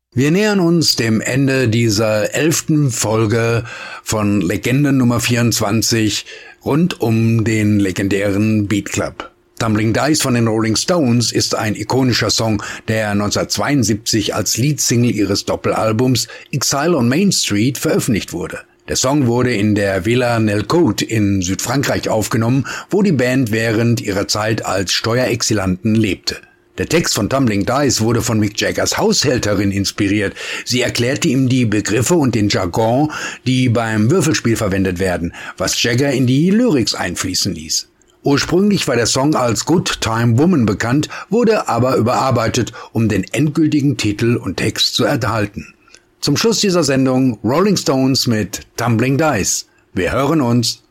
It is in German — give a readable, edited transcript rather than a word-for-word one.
Wir nähern uns dem Ende dieser 11. Folge von Legende Nummer 24 rund um den legendären Beat Club. Tumbling Dice von den Rolling Stones ist ein ikonischer Song, der 1972 als Leadsingle ihres Doppelalbums Exile on Main Street veröffentlicht wurde. Der Song wurde in der Villa Nelcote in Südfrankreich aufgenommen, wo die Band während ihrer Zeit als Steuerexilanten lebte. Der Text von Tumbling Dice wurde von Mick Jaggers Haushälterin inspiriert. Sie erklärte ihm die Begriffe und den Jargon, die beim Würfelspiel verwendet werden, was Jagger in die Lyrics einfließen ließ. Ursprünglich war der Song als Good Time Woman bekannt, wurde aber überarbeitet, um den endgültigen Titel und Text zu erhalten. Zum Schluss dieser Sendung Rolling Stones mit Tumbling Dice. Wir hören uns.